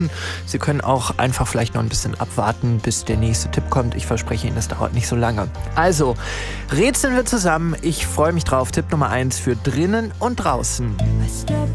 Sie können auch einfach vielleicht noch ein bisschen abwarten, bis der nächste Tipp kommt. Ich verspreche Ihnen, das dauert nicht so lange. Also, rätseln wir zusammen. Ich freue mich drauf. Tipp Nummer 1 für drinnen und draußen.